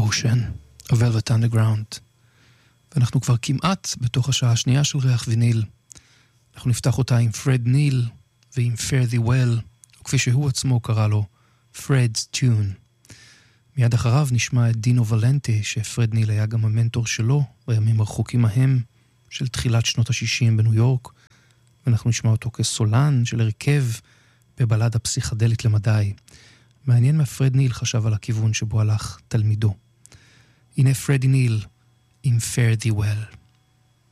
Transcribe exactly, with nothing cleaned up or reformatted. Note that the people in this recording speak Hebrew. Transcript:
Ocean, A Velvet Underground. ואנחנו כבר כמעט בתוך השעה השנייה של ריח ויניל. אנחנו נפתח אותה עם פרד ניל ועם Fare Thee Well, וכפי שהוא עצמו קרא לו, Fred's Tune. מיד אחריו נשמע את דינו ולנטי, שפרד ניל היה גם המנטור שלו בימים הרחוקים ההם של תחילת שנות ה-שישים בניו יורק, ואנחנו נשמע אותו כסולן של הרכב בבלדה פסיכדלית למדי. מעניין מה פרד ניל חשב על הכיוון שבו הלך תלמידו. הנה פרדי ניל עם Fare Thee Well.